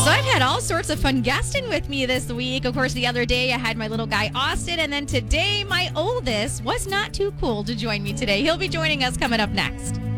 So I've had all sorts of fun guesting with me this week. Of course, the other day I had my little guy Austin, and then today my oldest was not too cool to join me today. He'll be joining us coming up next.